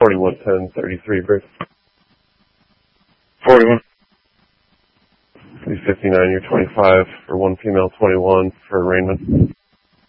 411033, Bruce. 41. 359, you're 25 for one female, 21 for arraignment.